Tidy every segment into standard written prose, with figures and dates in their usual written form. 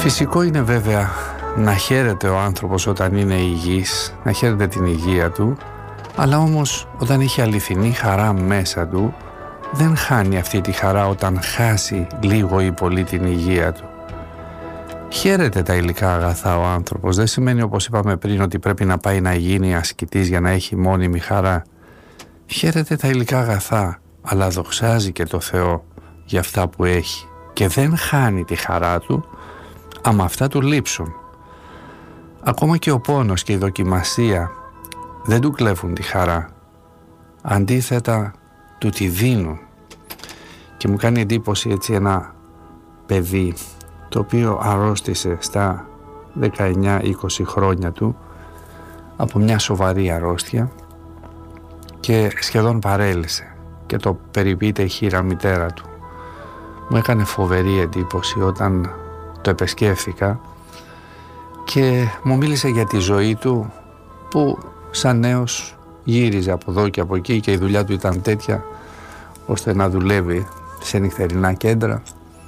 Φυσικό είναι βέβαια να χαίρεται ο άνθρωπος όταν είναι υγιής, να χαίρεται την υγεία του, αλλά όμως όταν έχει αληθινή χαρά μέσα του, δεν χάνει αυτή τη χαρά όταν χάσει λίγο ή πολύ την υγεία του. Χαίρεται τα υλικά αγαθά ο άνθρωπος, δεν σημαίνει όπως είπαμε πριν ότι πρέπει να πάει να γίνει ασκητής για να έχει μόνιμη χαρά. Χαίρεται τα υλικά αγαθά, αλλά δοξάζει και το Θεό για αυτά που έχει και δεν χάνει τη χαρά του άμα αυτά του λείψουν. Ακόμα και ο πόνος και η δοκιμασία δεν του κλέβουν τη χαρά, αντίθετα του τη δίνουν. Και μου κάνει εντύπωση έτσι ένα παιδί το οποίο αρρώστησε στα 19-20 χρόνια του από μια σοβαρή αρρώστια και σχεδόν παρέλυσε και το περιποιείται η χείρα μητέρα του. Μου έκανε φοβερή εντύπωση όταν το επεσκέφθηκα και μου μίλησε για τη ζωή του που σαν νέος γύριζε από εδώ και από εκεί και η δουλειά του ήταν τέτοια ώστε να δουλεύει σε νυχτερινά κέντρα.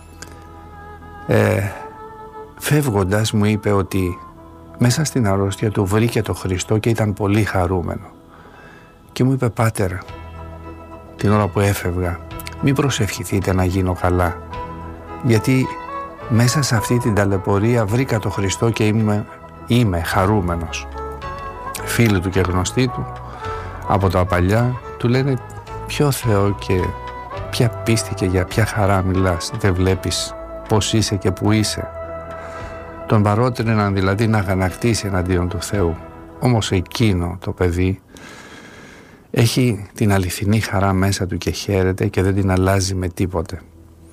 Φεύγοντας μου είπε ότι μέσα στην αρρώστια του βρήκε το Χριστό και ήταν πολύ χαρούμενο και μου είπε, πάτερ, την ώρα που έφευγα, μην προσευχηθείτε να γίνω καλά, γιατί μέσα σε αυτή την ταλαιπωρία βρήκα το Χριστό και είμαι χαρούμενος. Φίλοι του και γνωστοί του από τα παλιά του λένε, ποιο Θεό και ποια πίστη και για ποια χαρά μιλάς, δεν βλέπεις πως είσαι και που είσαι? Τον παρότριναν δηλαδή να αγανακτήσει εναντίον του Θεού. Όμως εκείνο το παιδί έχει την αληθινή χαρά μέσα του και χαίρεται και δεν την αλλάζει με τίποτε.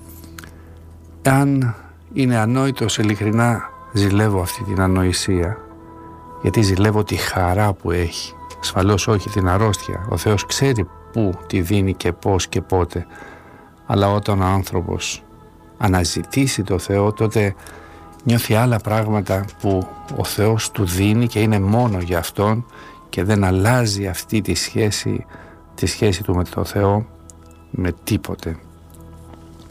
Αν είναι ανόητος, ειλικρινά ζηλεύω αυτή την ανοησία, γιατί ζηλεύω τη χαρά που έχει. Ασφαλώς όχι την αρρώστια, ο Θεός ξέρει πού τη δίνει και πώς και πότε, αλλά όταν ο άνθρωπος αναζητήσει το Θεό, τότε νιώθει άλλα πράγματα που ο Θεός του δίνει και είναι μόνο για Αυτόν και δεν αλλάζει αυτή τη σχέση του με το Θεό με τίποτε.